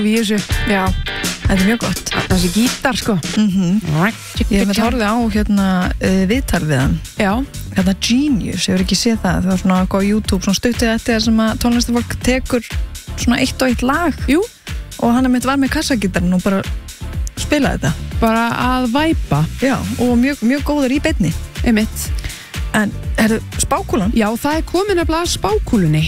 við þessu. Já, þetta mjög gott. Þessi gítar, sko. Ég hef horfið á viðtal við hann. Já. Hérna Genius, ég hefur ekki séð það. Það var svona á YouTube, svona stuttið eftir sem að tónlistafólk tekur svona eitt og eitt lag. Jú. Og hann var með kassagítarinn og bara spilaði þetta. Bara að væpa. Já, og mjög góður í beinni. Einmitt. En spákúlan? Já, það komin nefnilega að spákúlunni.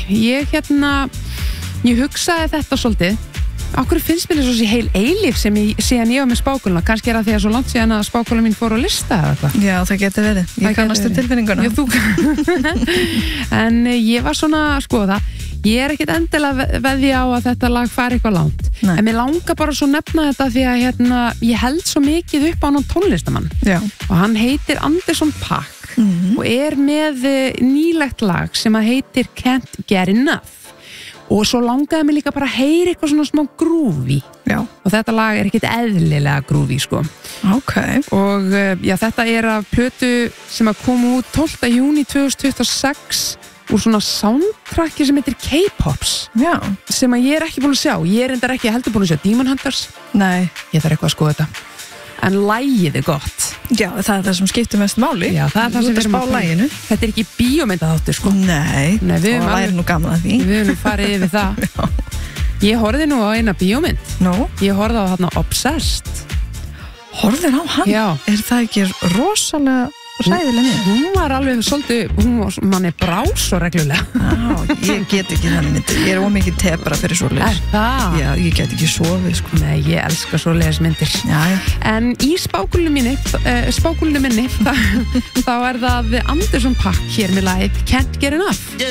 Ég hugsaði þetta svolítið. Akkur finnst mér þessu heil eilíf síðan ég var með spákúluna. Kannski það því að svo langt síðan að spákúlan mín fór á lista eða eitthvað. Já, það getur verið. Ég kannast tilfinninguna. Já, þú. En ég var svona að skoða. Ég ekkert endilega veðja á að þetta lag fari eitthvað langt. Nei. En mér langar bara svo nefna þetta því að ég held svo mikið upp á hann tónlistamann. Já. Og hann heitir Anderson .Paak og með nýlegt lag sem að heitir Can't Get Enough. Og svo langaði mig líka bara að heyra eitthvað svona smá grúfi. Já. Og þetta lag ekkert eðlilega grúfi, sko. Ok. Og já, þetta af plötu sem að koma út 12. júní 2026 úr svona soundtracki sem heitir K-Pops. Já. Sem að ég ekki búin að sjá. Ég reyndar ekki heldur búin að sjá Demon Hunters. Nei. Ég þarf eitthvað að skoða þetta. En lagið gott. Já, það það sem skiptir mest máli. Já, það sem við erum að laginu. Þetta ekki bíómyndaþáttur, sko. Nei, við væri nú gaman að því. Við höfum farið yfir það. Ég horfði nú á eina bíómynd. Ég horfði á þarna Obsessed. Horfðir á hann? Já. Það ekki rosalega ræðilega mynd? Hún var alveg svolítið, manni brá svo reglulega. Ég get ekki þannig myndir. Ég ómikið tebra fyrir svoleiðis. Það? Já, ég get ekki sofið, sko. Nei, ég elska svoleiðis myndir. Já. En í spákúlunum minni, þá það Anderson .Paak hér með lagið Can't Get Enough.